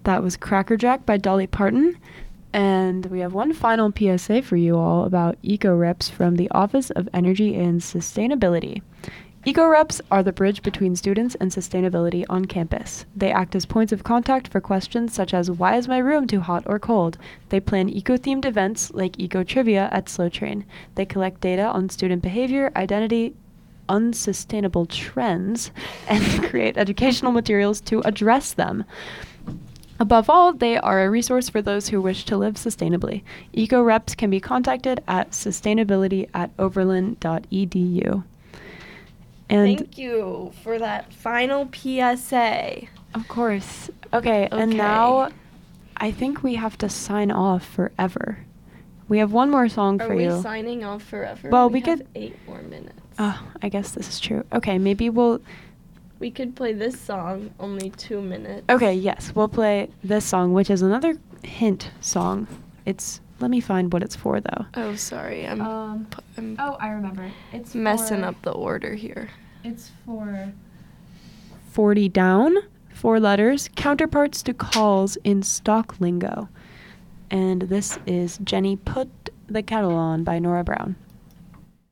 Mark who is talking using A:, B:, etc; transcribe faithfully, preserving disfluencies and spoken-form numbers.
A: That was Crackerjack by Dolly Parton. And we have one final P S A for you all about eco-reps from the Office of Energy and Sustainability. Eco-reps are the bridge between students and sustainability on campus. They act as points of contact for questions such as, why is my room too hot or cold? They plan eco-themed events like eco-trivia at Slow Train. They collect data on student behavior, identity, unsustainable trends, and create educational materials to address them. Above all, they are a resource for those who wish to live sustainably. Eco-reps can be contacted at sustainability at overland dot e d u. And
B: thank you for that final P S A.
A: Of course. Okay,
B: Okay.
A: and now I think we have to sign off forever. We have one more song
B: Are
A: for
B: we
A: you.
B: signing off forever?
A: Well, we
B: have
A: could-
B: eight more minutes.
A: Oh, I guess this is true. Okay, maybe we'll...
B: We could play this song, only two minutes.
A: Okay, yes, we'll play this song, which is another hint song. It's... Let me find what it's for, though.
B: Oh, sorry. I'm,
A: Um,
B: pu- I'm
A: Oh, I remember. It's
B: messing
A: for-
B: up the order here.
A: It's for forty down, four letters, counterparts to calls in stock lingo. And this is Jenny Put the Kettle On by Nora Brown.